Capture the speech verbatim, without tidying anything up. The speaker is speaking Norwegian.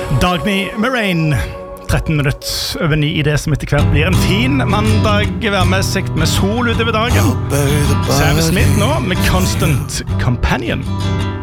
Dagny Murrain, tretten minutter over ni I det som etter hvert blir en fin mandag, værmessig med sol utover dagen. Sam Smith nå med Constant Companion.